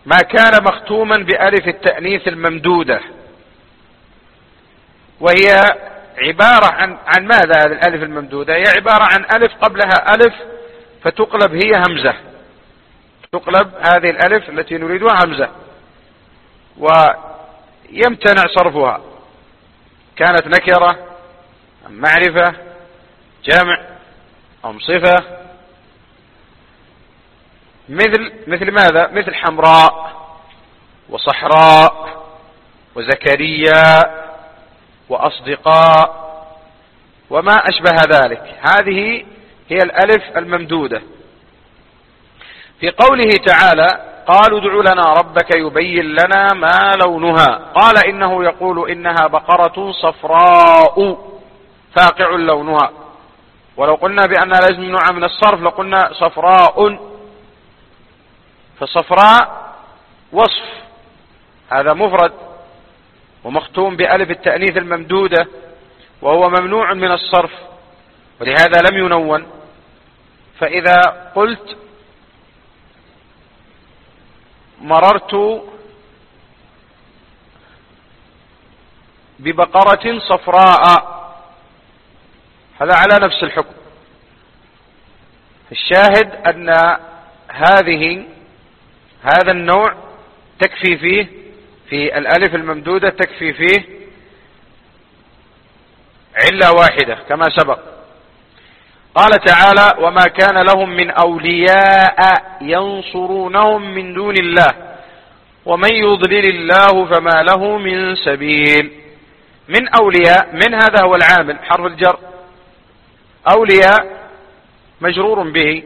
ما كان مختوما بألف التأنيث الممدودة، وهي عبارة عن ماذا هذه الألف الممدودة؟ هي عبارة عن ألف قبلها ألف فتقلب هي همزة، تقلب هذه الألف التي نريدها همزة، ويمتنع صرفها، كانت نكرة أم معرفة جمع أم صفة، مثل ماذا؟ مثل حمراء وصحراء وزكريا وأصدقاء وما أشبه ذلك. هذه هي الألف الممدودة. في قوله تعالى: قالوا ادع لنا ربك يبين لنا ما لونها، قال إنه يقول إنها بقرة صفراء فاقع لونها، ولو قلنا بأنها لازم نوع من الصرف لقلنا صفراء، فصفراء وصف، هذا مفرد ومختوم بألف التأنيث الممدودة وهو ممنوع من الصرف، ولهذا لم ينون. فإذا قلت مررت ببقرة صفراء، هذا على نفس الحكم. الشاهد أن هذا النوع تكفي فيه، في الألف الممدودة تكفي فيه علة واحدة كما سبق. قال تعالى: وما كان لهم من أولياء ينصرونهم من دون الله ومن يضلل الله فما له من سبيل. من أولياء، من هذا هو العامل حرف الجر، أولياء مجرور به،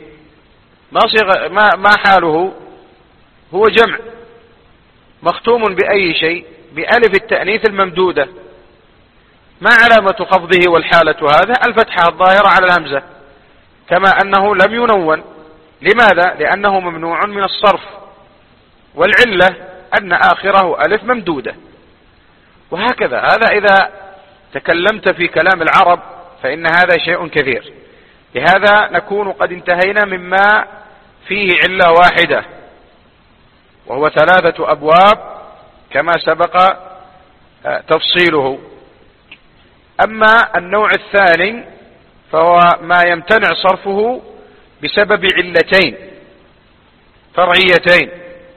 ما حاله؟ هو جمع مختوم بأي شيء؟ بألف التأنيث الممدودة. ما علامة خفضه والحالة هذا؟ الفتحة الظاهرة على الهمزة، كما أنه لم ينون. لماذا؟ لأنه ممنوع من الصرف، والعلة أن آخره ألف ممدودة. وهكذا، هذا إذا تكلمت في كلام العرب فإن هذا شيء كثير. لهذا نكون قد انتهينا مما فيه علة واحدة، وهو 3 أبواب كما سبق تفصيله. أما النوع الثاني فهو ما يمتنع صرفه بسبب علتين فرعيتين،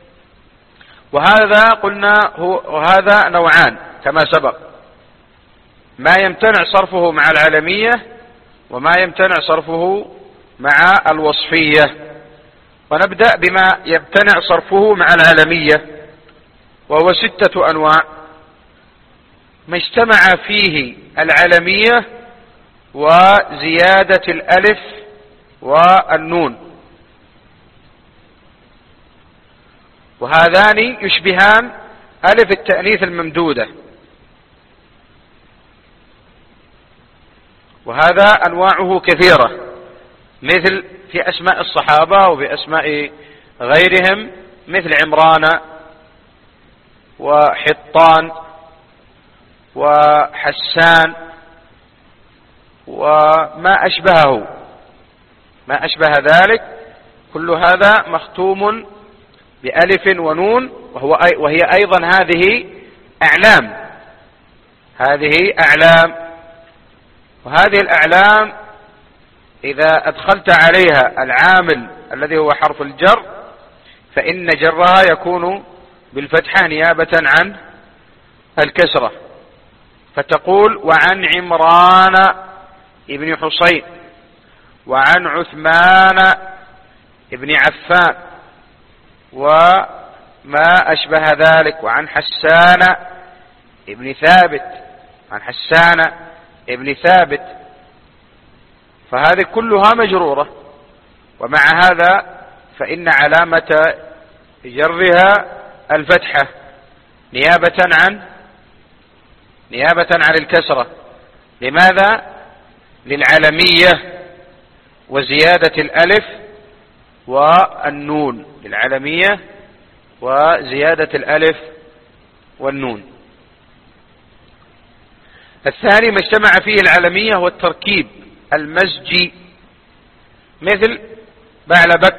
وهذا قلنا وهذا نوعان كما سبق: ما يمتنع صرفه مع العلمية وما يمتنع صرفه مع الوصفية. ونبدأ بما يمتنع صرفه مع العلمية، وهو 6 أنواع: ما اجتمع فيه العلمية وزيادة الألف والنون، وهذان يشبهان ألف التأنيث الممدودة. وهذا أنواعه كثيرة، مثل في أسماء الصحابة وفي أسماء غيرهم، مثل عمران وحطان وحسان وما أشبهه، ما أشبه ذلك، كل هذا مختوم بألف ونون، وهي أيضا هذه أعلام. وهذه الأعلام إذا أدخلت عليها العامل الذي هو حرف الجر فإن جرها يكون بالفتحة نيابة عن الكسرة، فتقول: وعن عمران ابن حصين، وعن عثمان ابن عفان، وما أشبه ذلك، وعن حسان ابن ثابت، فهذه كلها مجرورة. ومع هذا فإن علامة جرها الفتحة نيابة عن الكسرة. لماذا؟ للعلمية وزيادة الألف والنون، للعلمية وزيادة الألف والنون. الثاني ما اجتمع فيه العلمية والتركيب المزجي، مثل بعلبك